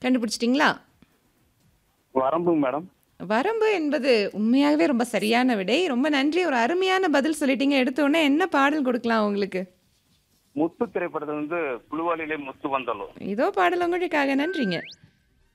கண்டுபிடிச்சிட்டீங்களா? வரம்புங்க மேடம். வரம்பு என்பது உண்மையாகவே ரொம்ப சரியான விடை. ரொம்ப நன்றி. ஒரு அருமையான பதில் சொல்லிட்டீங்க. எடுத்தோனே என்ன பாடல் குடுக்கலாம் உங்களுக்கு? முத்து திரைப்படத்துல வந்து புழுவாலிலே முத்து வந்தாலும். இதோ பாடல் உங்களுக்காக. நன்றிங்க.